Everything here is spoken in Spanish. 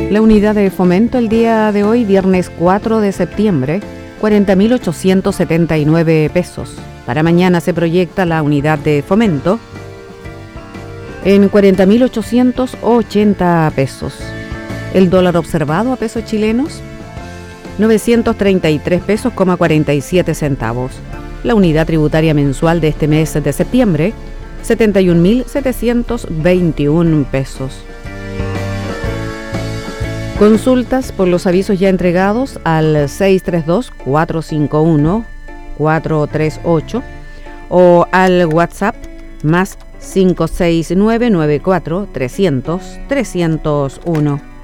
La unidad de fomento el día de hoy, viernes 4 de septiembre, 40.879 pesos. Para mañana se proyecta la unidad de fomento en 40.880 pesos. El dólar observado a pesos chilenos, 933 pesos, 47 centavos. La unidad tributaria mensual de este mes de septiembre, 71.721 pesos. Consultas por los avisos ya entregados al 632-451-438 o al WhatsApp más 56994 300 301.